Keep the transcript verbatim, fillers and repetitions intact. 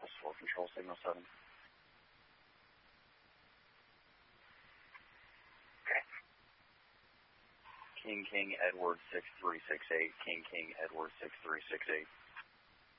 office for control signal seven. Okay. King King Edward six three six eight, King King Edward six three six eight.